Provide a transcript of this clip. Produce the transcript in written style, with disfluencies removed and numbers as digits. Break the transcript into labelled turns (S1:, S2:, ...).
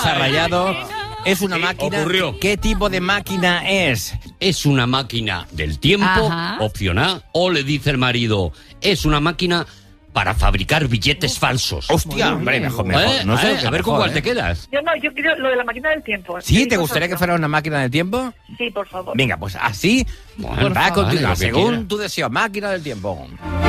S1: ha rayado. Es una máquina.
S2: Ocurrió.
S1: ¿Qué tipo de máquina es?
S2: Es una máquina del tiempo,
S3: Ajá.
S2: opción A, o le dice el marido, es una máquina para fabricar billetes falsos.
S1: Hostia, hombre, mejor. No sé,
S2: a ver con cuál te quedas.
S4: Yo quiero lo de la máquina del tiempo.
S1: ¿Sí? ¿Te gustaría que fuera una máquina del tiempo?
S4: Sí, por favor.
S1: Venga, pues así
S2: Bueno,
S1: va a continuar,
S2: lo que
S1: según
S2: quiera.
S1: tu deseo. Máquina del tiempo.